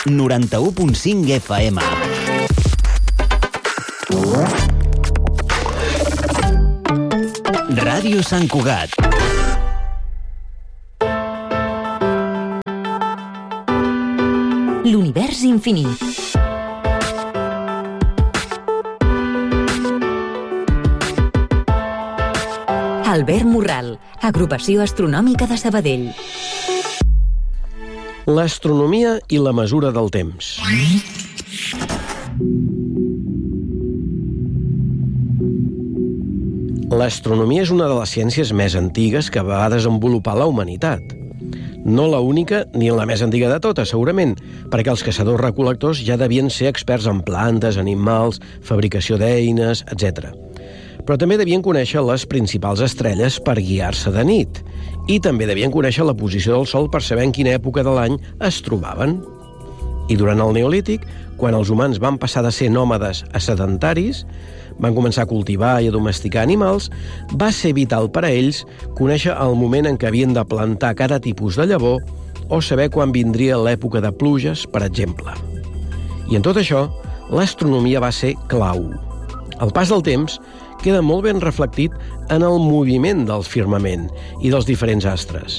91.5 FM. Ràdio Sant Cugat. L'univers infinit. Albert Morral, Agrupació Astronòmica de Sabadell. L'astronomia i la mesura del temps. L'astronomia és una de les ciències més antigues que va desenvolupar la humanitat. No la única ni la més antiga de totes, segurament, perquè els caçadors-recol·lectors ja devien ser experts en plantes, animals, fabricació d'eines, etc. Però també devien conèixer les principals estrelles per guiar-se de nit, i també devien conèixer la posició del Sol per saber en quina època de l'any es trobaven. I durant el Neolític, quan els humans van passar de ser nòmades a sedentaris, van començar a cultivar i a domesticar animals, va ser vital per a ells conèixer el moment en què havien de plantar cada tipus de llavor o saber quan vindria l'època de pluges, per exemple. I en tot això, l'astronomia va ser clau. El pas del temps queda molt ben reflectit en el moviment del firmament i dels diferents astres.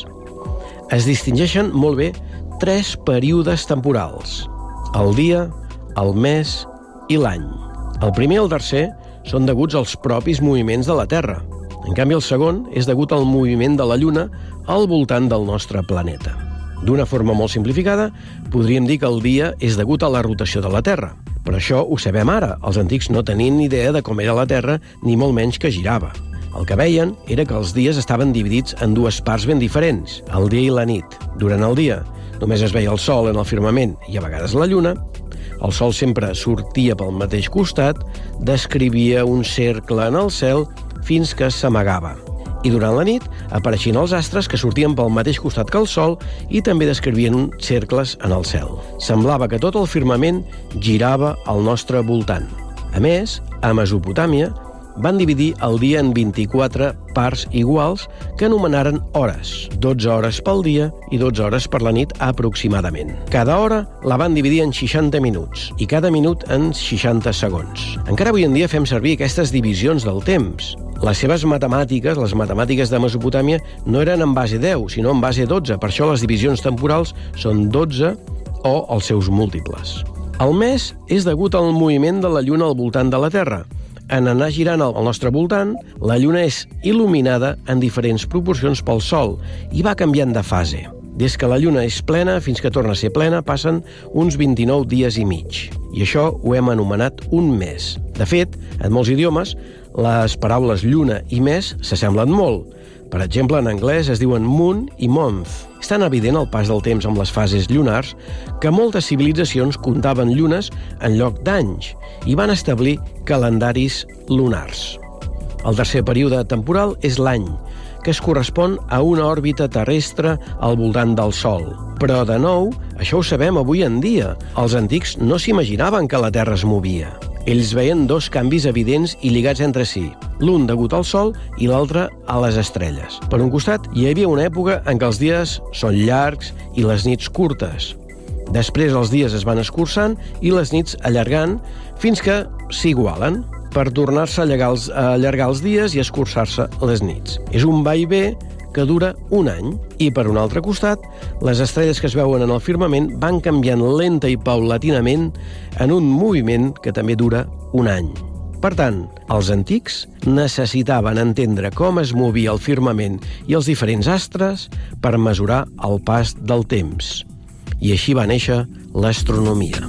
Es distingeixen molt bé 3 períodes temporals: el dia, el mes i l'any. El primer i el tercer són deguts als propis moviments de la Terra. En canvi, el segon és degut al moviment de la Lluna al voltant del nostre planeta. D'una forma molt simplificada, podríem dir que el dia és degut a la rotació de la Terra. Però això ho sabem ara. Els antics no tenien ni idea de com era la Terra, ni molt menys que girava. El que veien era que els dies estaven dividits en 2 parts ben diferents, el dia i la nit. Durant el dia només es veia el Sol en el firmament i a vegades la Lluna. El Sol sempre sortia pel mateix costat, descrivia un cercle en el cel fins que s'amagava. I durant la nit apareixien els astres que sortien pel mateix costat que el Sol i també descrivien cercles en el cel. Semblava que tot el firmament girava al nostre voltant. A més, a Mesopotàmia van dividir el dia en 24 parts iguals que anomenaren hores, 12 hores pel dia i 12 hores per la nit aproximadament. Cada hora la van dividir en 60 minuts i cada minut en 60 segons. Encara avui en dia fem servir aquestes divisions del temps. Les seves matemàtiques, les matemàtiques de Mesopotàmia, no eren en base 10, sinó en base 12. Per això les divisions temporals són 12 o els seus múltiples. El mes és degut al moviment de la Lluna al voltant de la Terra. En anar girant al nostre voltant, la Lluna és il·luminada en diferents proporcions pel Sol i va canviant de fase. Des que la Lluna és plena fins que torna a ser plena passen uns 29 dies i mig. I això ho hem anomenat un mes. De fet, en molts idiomes, les paraules lluna i mes s'assemblen molt. Per exemple, en anglès es diuen moon i month. És tan evident el pas del temps amb les fases llunars que moltes civilitzacions comptaven llunes en lloc d'anys i van establir calendaris lunars. El tercer període temporal és l'any, que es correspon a una òrbita terrestre al voltant del Sol. Però, de nou, això ho sabem avui en dia. Els antics no s'imaginaven que la Terra es movia. Ells veien 2 canvis evidents i lligats entre si, l'un degut al Sol i l'altre a les estrelles. Per un costat, hi havia una època en què els dies són llargs i les nits curtes. Després els dies es van escurçant i les nits allargant fins que s'igualen per tornar-se a allargar els dies i escurçar-se les nits. És un va i ve que dura un any. I, per un altre costat, les estrelles que es veuen en el firmament van canviant lenta i paulatinament en un moviment que també dura un any. Per tant, els antics necessitaven entendre com es movia el firmament i els diferents astres per mesurar el pas del temps. I així va néixer l'astronomia.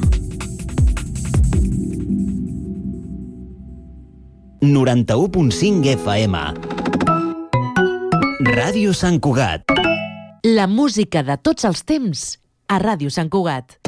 91.5 FM. Ràdio Sant Cugat. La música de tots els temps a Ràdio Sant Cugat.